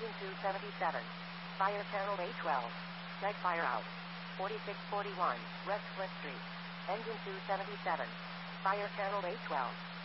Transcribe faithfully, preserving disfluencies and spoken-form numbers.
Engine two seventy-seven. Fire channel A twelve. Night fire out. forty-six forty-one, West Cliff Street. Engine two seventy-seven. Fire channel A twelve.